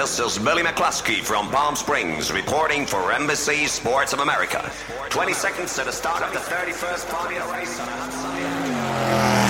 This is Billy McCluskey from Palm Springs reporting for Embassy Sports of America. 20 seconds to the start of the 31st Formula race on